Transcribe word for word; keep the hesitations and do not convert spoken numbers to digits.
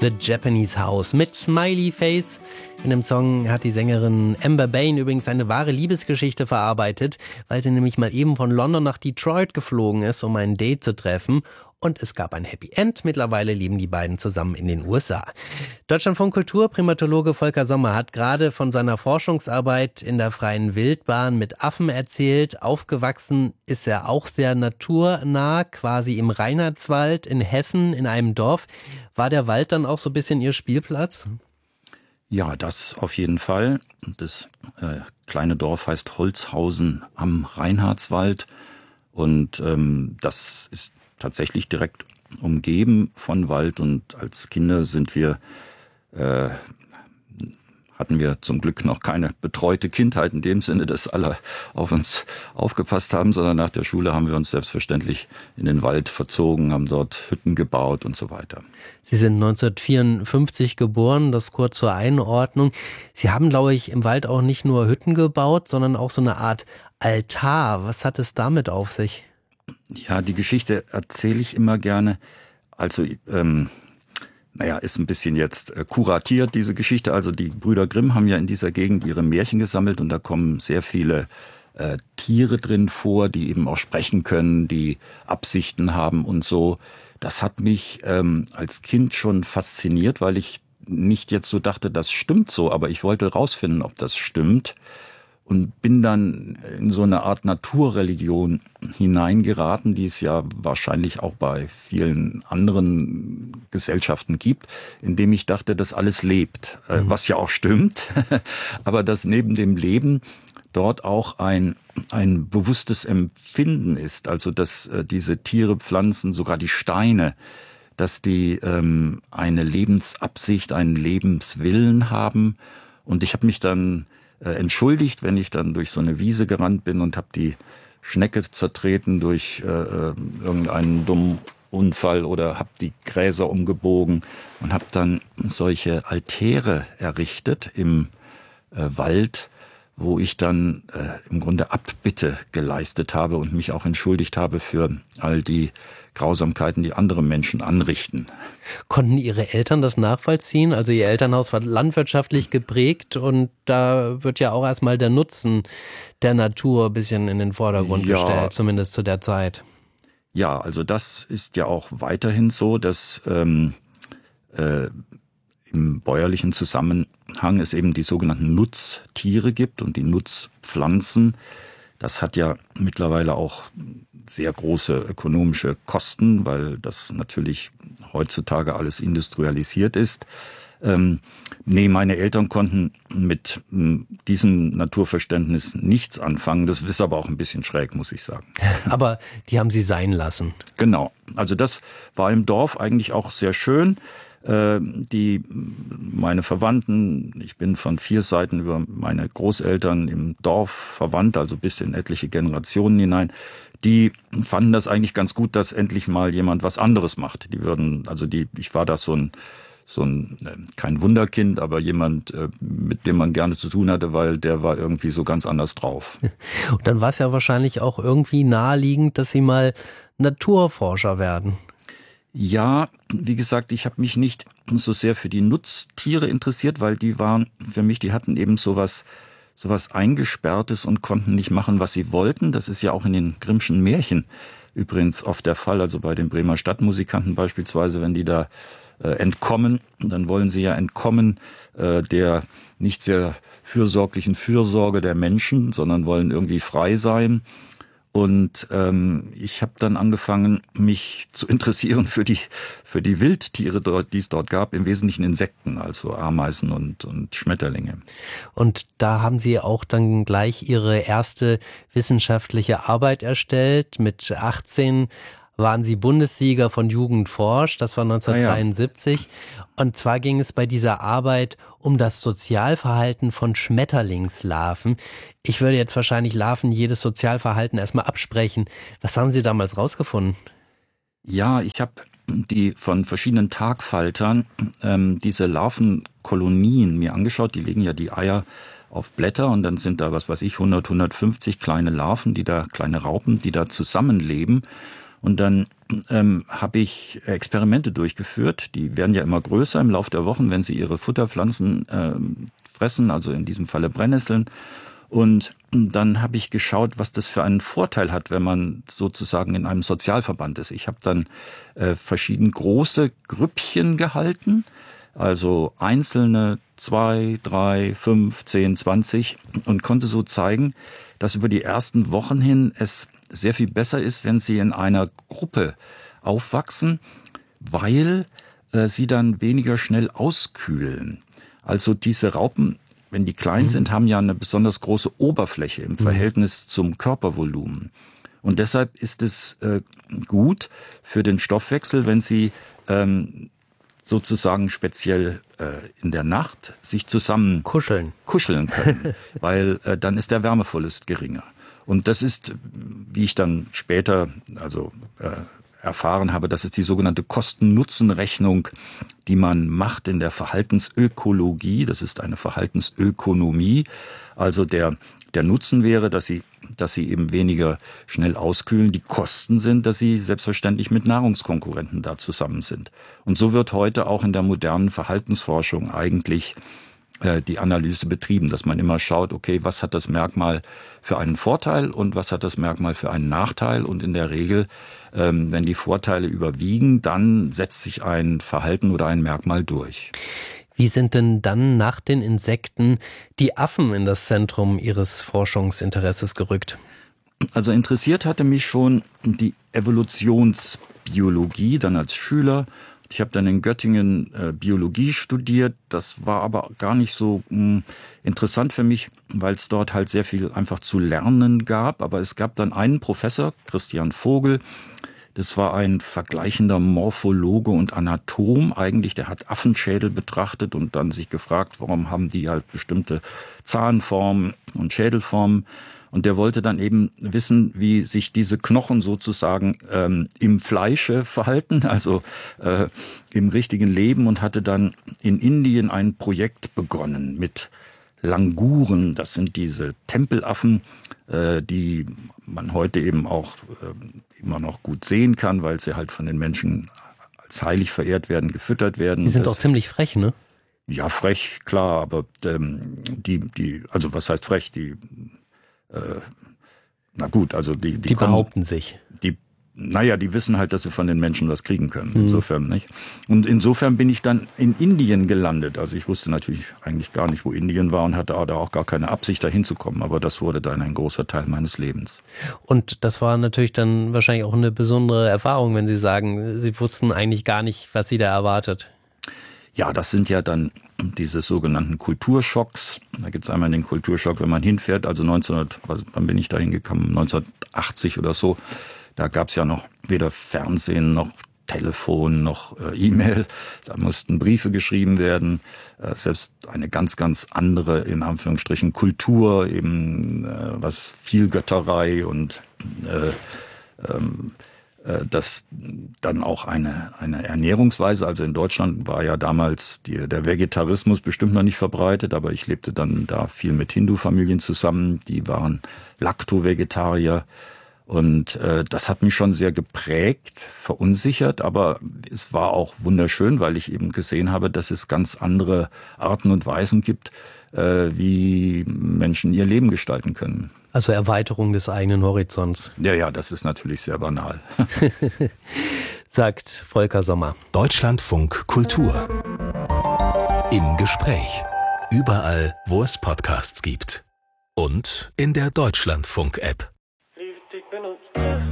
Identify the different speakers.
Speaker 1: The Japanese House mit Smiley Face. In dem Song hat die Sängerin Amber Bain übrigens eine wahre Liebesgeschichte verarbeitet, weil sie nämlich mal eben von London nach Detroit geflogen ist, um ein Date zu treffen. Und es gab ein Happy End. Mittlerweile leben die beiden zusammen in den U S A. Deutschlandfunk Kultur, Primatologe Volker Sommer hat gerade von seiner Forschungsarbeit in der freien Wildbahn mit Affen erzählt. Aufgewachsen ist er auch sehr naturnah, quasi im Reinhardswald in Hessen in einem Dorf. War der Wald dann auch so ein bisschen Ihr Spielplatz?
Speaker 2: Ja, das auf jeden Fall. Das äh, kleine Dorf heißt Holzhausen am Reinhardswald. Und ähm, das ist tatsächlich direkt umgeben von Wald, und als Kinder sind wir, äh, hatten wir zum Glück noch keine betreute Kindheit in dem Sinne, dass alle auf uns aufgepasst haben, sondern nach der Schule haben wir uns selbstverständlich in den Wald verzogen, haben dort Hütten gebaut und so weiter.
Speaker 1: Sie sind neunzehnhundertvierundfünfzig geboren, das kurz zur Einordnung. Sie haben, glaube ich, im Wald auch nicht nur Hütten gebaut, sondern auch so eine Art Altar. Was hat es damit auf sich?
Speaker 2: Ja, die Geschichte erzähle ich immer gerne. Also, ähm, naja, ist ein bisschen jetzt äh, kuratiert, diese Geschichte. Also die Brüder Grimm haben ja in dieser Gegend ihre Märchen gesammelt, und da kommen sehr viele äh, Tiere drin vor, die eben auch sprechen können, die Absichten haben und so. Das hat mich ähm, als Kind schon fasziniert, weil ich nicht jetzt so dachte, das stimmt so, aber ich wollte rausfinden, ob das stimmt. Und bin dann in so eine Art Naturreligion hineingeraten, die es ja wahrscheinlich auch bei vielen anderen Gesellschaften gibt, indem ich dachte, dass alles lebt, mhm. was ja auch stimmt, aber dass neben dem Leben dort auch ein ein bewusstes Empfinden ist, also dass äh, diese Tiere, Pflanzen, sogar die Steine, dass die ähm, eine Lebensabsicht, einen Lebenswillen haben. Und ich habe mich dann entschuldigt, wenn ich dann durch so eine Wiese gerannt bin und habe die Schnecke zertreten durch äh, irgendeinen dummen Unfall oder habe die Gräser umgebogen und habe dann solche Altäre errichtet im äh, Wald, wo ich dann äh, im Grunde Abbitte geleistet habe und mich auch entschuldigt habe für all die Grausamkeiten, die andere Menschen anrichten.
Speaker 1: Konnten Ihre Eltern das nachvollziehen? Also Ihr Elternhaus war landwirtschaftlich geprägt, und da wird ja auch erstmal der Nutzen der Natur ein bisschen in den Vordergrund ja. gestellt, zumindest zu der Zeit.
Speaker 2: Ja, also das ist ja auch weiterhin so, dass ähm, äh, im bäuerlichen Zusammenhang es eben die sogenannten Nutztiere gibt und die Nutzpflanzen. Das hat ja mittlerweile auch sehr große ökonomische Kosten, weil das natürlich heutzutage alles industrialisiert ist. Ähm, nee, meine Eltern konnten mit m, diesem Naturverständnis nichts anfangen. Das ist aber auch ein bisschen schräg, muss ich sagen.
Speaker 1: Aber die haben Sie sein lassen.
Speaker 2: Genau. Also das war im Dorf eigentlich auch sehr schön. Die, meine Verwandten, ich bin von vier Seiten über meine Großeltern im Dorf verwandt, also bis in etliche Generationen hinein, die fanden das eigentlich ganz gut, dass endlich mal jemand was anderes macht. Die würden, also die, ich war da so ein, so ein, kein Wunderkind, aber jemand, mit dem man gerne zu tun hatte, weil der war irgendwie so ganz anders drauf.
Speaker 1: Und dann war es ja wahrscheinlich auch irgendwie naheliegend, dass Sie mal Naturforscher werden.
Speaker 2: Ja, wie gesagt, ich habe mich nicht so sehr für die Nutztiere interessiert, weil die waren für mich, die hatten eben sowas, sowas Eingesperrtes und konnten nicht machen, was sie wollten. Das ist ja auch in den Grimmschen Märchen übrigens oft der Fall. Also bei den Bremer Stadtmusikanten beispielsweise, wenn die da äh, entkommen, dann wollen sie ja entkommen äh, der nicht sehr fürsorglichen Fürsorge der Menschen, sondern wollen irgendwie frei sein. Und ähm, ich habe dann angefangen, mich zu interessieren für die für die Wildtiere, dort, die es dort gab, im Wesentlichen Insekten, also Ameisen und, und Schmetterlinge.
Speaker 1: Und da haben Sie auch dann gleich Ihre erste wissenschaftliche Arbeit erstellt. Mit achtzehn waren Sie Bundessieger von Jugend forscht, das war neunzehnhundertdreiundsiebzig. Ah, ja. Und zwar ging es bei dieser Arbeit um das Sozialverhalten von Schmetterlingslarven. Ich würde jetzt wahrscheinlich Larven jedes Sozialverhalten erstmal absprechen. Was haben Sie damals rausgefunden?
Speaker 2: Ja, ich habe die von verschiedenen Tagfaltern ähm, diese Larvenkolonien mir angeschaut. Die legen ja die Eier auf Blätter und dann sind da, was weiß ich, hundert, hundertfünfzig kleine Larven, die da, kleine Raupen, die da zusammenleben. Und dann ähm, habe ich Experimente durchgeführt. Die werden ja immer größer im Laufe der Wochen, wenn sie ihre Futterpflanzen ähm, fressen, also in diesem Falle Brennnesseln. Und dann habe ich geschaut, was das für einen Vorteil hat, wenn man sozusagen in einem Sozialverband ist. Ich habe dann äh, verschieden große Grüppchen gehalten, also einzelne zwei, drei, fünf, zehn, zwanzig und konnte so zeigen, dass über die ersten Wochen hin es sehr viel besser ist, wenn sie in einer Gruppe aufwachsen, weil äh, sie dann weniger schnell auskühlen. Also diese Raupen, wenn die klein mhm. sind, haben ja eine besonders große Oberfläche im Verhältnis mhm. zum Körpervolumen. Und deshalb ist es äh, gut für den Stoffwechsel, wenn sie ähm, sozusagen speziell äh, in der Nacht sich zusammen
Speaker 1: kuscheln,
Speaker 2: kuscheln können, weil äh, dann ist der Wärmeverlust geringer. Und das ist, wie ich dann später also äh, erfahren habe, das ist die sogenannte Kosten-Nutzen-Rechnung, die man macht in der Verhaltensökologie. Das ist eine Verhaltensökonomie. Also der der Nutzen wäre, dass sie dass sie eben weniger schnell auskühlen. Die Kosten sind, dass sie selbstverständlich mit Nahrungskonkurrenten da zusammen sind. Und so wird heute auch in der modernen Verhaltensforschung eigentlich äh, die Analyse betrieben, dass man immer schaut, okay, was hat das Merkmal für einen Vorteil und was hat das Merkmal für einen Nachteil? Und in der Regel, ähm, wenn die Vorteile überwiegen, dann setzt sich ein Verhalten oder ein Merkmal durch.
Speaker 1: Wie sind denn dann nach den Insekten die Affen in das Zentrum Ihres Forschungsinteresses gerückt?
Speaker 2: Also interessiert hatte mich schon die Evolutionsbiologie, dann als Schüler. Ich habe dann in Göttingen äh, Biologie studiert. Das war aber gar nicht so mh, interessant für mich, weil es dort halt sehr viel einfach zu lernen gab. Aber es gab dann einen Professor, Christian Vogel. Das war ein vergleichender Morphologe und Anatom eigentlich. Der hat Affenschädel betrachtet und dann sich gefragt, warum haben die halt bestimmte Zahnformen und Schädelformen. Und der wollte dann eben wissen, wie sich diese Knochen sozusagen ähm, im Fleische verhalten, also äh, im richtigen Leben, und hatte dann in Indien ein Projekt begonnen mit Languren. Das sind diese Tempelaffen, äh, die man heute eben auch äh, immer noch gut sehen kann, weil sie halt von den Menschen als heilig verehrt werden, gefüttert werden.
Speaker 1: Die sind
Speaker 2: das,
Speaker 1: auch ziemlich frech, ne?
Speaker 2: Ja, frech, klar, aber ähm, die, die, also was heißt frech? Die, äh, na gut, also die, die,
Speaker 1: die
Speaker 2: kommen,
Speaker 1: behaupten sich.
Speaker 2: Die, naja, die wissen halt, dass sie von den Menschen was kriegen können. Insofern nicht. Und insofern bin ich dann in Indien gelandet. Also ich wusste natürlich eigentlich gar nicht, wo Indien war und hatte da auch gar keine Absicht, da hinzukommen. Aber das wurde dann ein großer Teil meines Lebens.
Speaker 1: Und das war natürlich dann wahrscheinlich auch eine besondere Erfahrung, wenn Sie sagen, Sie wussten eigentlich gar nicht, was Sie da erwartet.
Speaker 2: Ja, das sind ja dann diese sogenannten Kulturschocks. Da gibt es einmal den Kulturschock, wenn man hinfährt. Also neunzehnhundert, wann bin ich da hingekommen? neunzehnhundertachtzig oder so. Da gab es ja noch weder Fernsehen noch Telefon noch äh, E-Mail. Da mussten Briefe geschrieben werden. Äh, selbst eine ganz, ganz andere, in Anführungsstrichen, Kultur, eben äh, was Vielgötterei und äh, ähm, äh, das dann auch eine, eine Ernährungsweise. Also in Deutschland war ja damals die, der Vegetarismus bestimmt noch nicht verbreitet, aber ich lebte dann da viel mit Hindu-Familien zusammen. Die waren Lacto-Vegetarier. Und äh, das hat mich schon sehr geprägt, verunsichert, aber es war auch wunderschön, weil ich eben gesehen habe, dass es ganz andere Arten und Weisen gibt, äh, wie Menschen ihr Leben gestalten können.
Speaker 1: Also Erweiterung des eigenen Horizonts.
Speaker 2: Ja, ja, das ist natürlich sehr banal.
Speaker 1: Sagt Volker Sommer.
Speaker 3: Deutschlandfunk Kultur. Im Gespräch. Überall, wo es Podcasts gibt. Und in der Deutschlandfunk-App.
Speaker 4: Liefde ik ben op